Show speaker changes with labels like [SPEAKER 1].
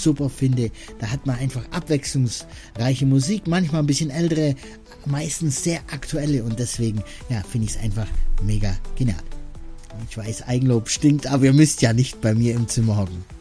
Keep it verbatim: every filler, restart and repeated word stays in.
[SPEAKER 1] super finde. Da hat man einfach abwechslungsreiche Musik, manchmal ein bisschen ältere, meistens sehr aktuelle und deswegen, ja, finde ich es einfach mega genial. Ich weiß, Eigenlob stinkt, aber ihr müsst ja nicht bei mir im Zimmer hocken.